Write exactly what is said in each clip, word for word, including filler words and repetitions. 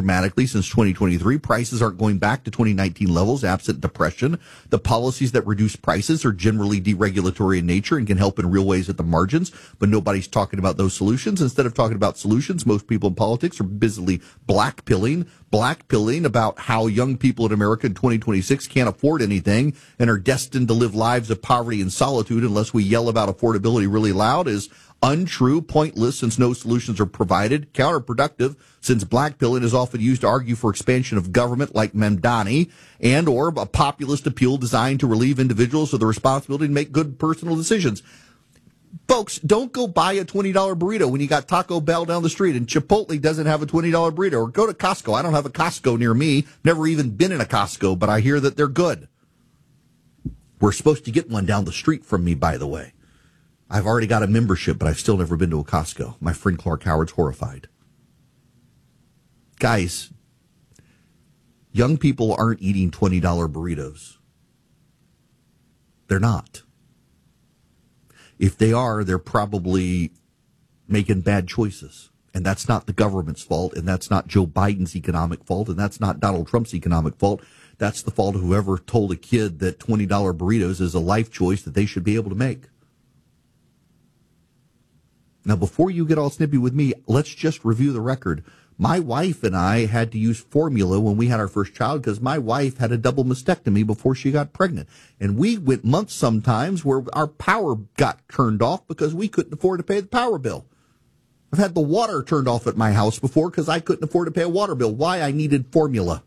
dramatically since twenty twenty-three. Prices aren't going back to twenty nineteen levels, absent depression. The policies that reduce prices are generally deregulatory in nature and can help in real ways at the margins, but nobody's talking about those solutions. Instead of talking about solutions, most people in politics are busily blackpilling, blackpilling about how young people in America in twenty twenty-six can't afford anything and are destined to live lives of poverty and solitude unless we yell about affordability really loud is untrue, pointless, since no solutions are provided, counterproductive, since blackpilling is often used to argue for expansion of government like Mamdani, and or a populist appeal designed to relieve individuals of the responsibility to make good personal decisions. Folks, don't go buy a twenty dollar burrito when you got Taco Bell down the street and Chipotle doesn't have a twenty dollar burrito, or go to Costco. I don't have a Costco near me, never even been in a Costco, but I hear that they're good. We're supposed to get one down the street from me, by the way. I've already got a membership, but I've still never been to a Costco. My friend Clark Howard's horrified. Guys, young people aren't eating twenty dollar burritos. They're not. If they are, they're probably making bad choices. And that's not the government's fault, and that's not Joe Biden's economic fault, and that's not Donald Trump's economic fault. That's the fault of whoever told a kid that twenty dollar burritos is a life choice that they should be able to make. Now, before you get all snippy with me, let's just review the record. My wife and I had to use formula when we had our first child because my wife had a double mastectomy before she got pregnant. And we went months sometimes where our power got turned off because we couldn't afford to pay the power bill. I've had the water turned off at my house before because I couldn't afford to pay a water bill. Why? I needed formula.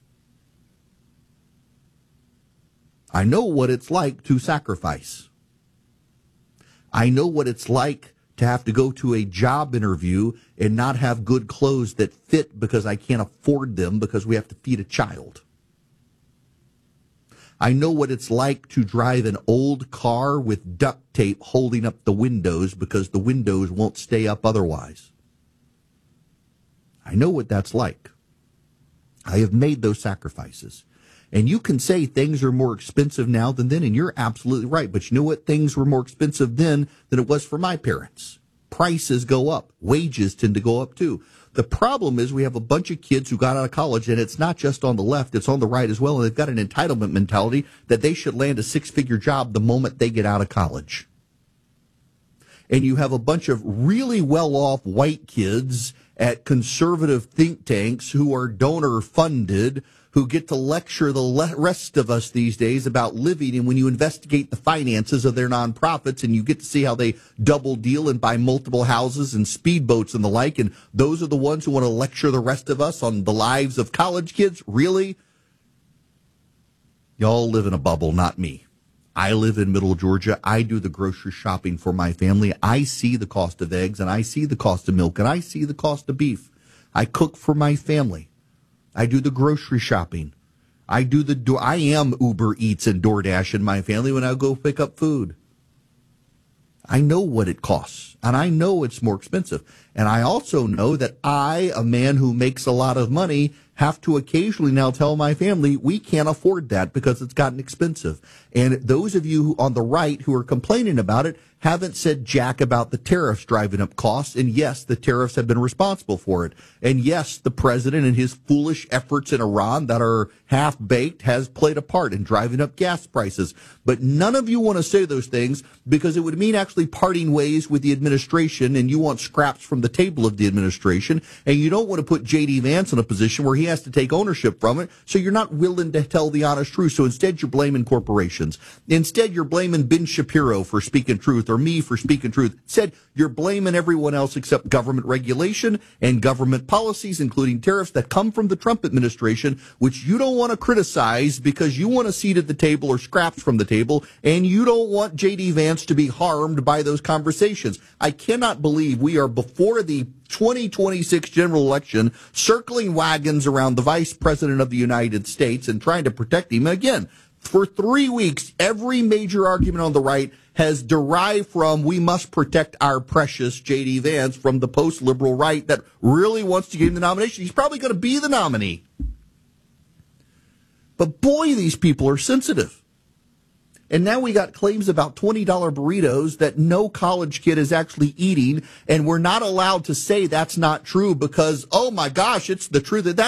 I know what it's like to sacrifice. I know what it's like to have to go to a job interview and not have good clothes that fit because I can't afford them because we have to feed a child. I know what it's like to drive an old car with duct tape holding up the windows because the windows won't stay up otherwise. I know what that's like. I have made those sacrifices. And you can say things are more expensive now than then, and you're absolutely right. But you know what? Things were more expensive then than it was for my parents. Prices go up. Wages tend to go up, too. The problem is we have a bunch of kids who got out of college, and it's not just on the left, it's on the right as well, and they've got an entitlement mentality that they should land a six-figure job the moment they get out of college. And you have a bunch of really well-off white kids at conservative think tanks who are donor-funded, who get to lecture the rest of us these days about living. And when you investigate the finances of their nonprofits and you get to see how they double deal and buy multiple houses and speedboats and the like, and those are the ones who want to lecture the rest of us on the lives of college kids, really? Y'all live in a bubble, not me. I live in Middle Georgia. I do the grocery shopping for my family. I see the cost of eggs, and I see the cost of milk, and I see the cost of beef. I cook for my family. I do the grocery shopping. I do the do. I am Uber Eats and DoorDash in my family when I go pick up food. I know what it costs, and I know it's more expensive. And I also know that I, a man who makes a lot of money, have to occasionally now tell my family we can't afford that because it's gotten expensive. And those of you who, on the right who are complaining about it haven't said jack about the tariffs driving up costs. And yes, the tariffs have been responsible for it. And yes, the president and his foolish efforts in Iran that are half-baked has played a part in driving up gas prices. But none of you want to say those things because it would mean actually parting ways with the administration, and you want scraps from the table of the administration, and you don't want to put J D. Vance in a position where he has to take ownership from it, so you're not willing to tell the honest truth. So instead you're blaming corporations. Instead you're blaming Ben Shapiro for speaking truth, or me for speaking truth. Instead you're blaming everyone else except government regulation and government policies, including tariffs that come from the Trump administration, which you don't want to criticize because you want a seat at the table or scraps from the table, and you don't want J D. Vance to be harmed by those conversations. I cannot believe we are before the twenty twenty-six general election circling wagons around the vice president of the United States and trying to protect him. Again, for three weeks, every major argument on the right has derived from we must protect our precious J D. Vance from the post-liberal right that really wants to give him the nomination. He's probably going to be the nominee. But boy, these people are sensitive. And now we got claims about twenty dollar burritos that no college kid is actually eating, and we're not allowed to say that's not true because, oh my gosh, it's the truth. That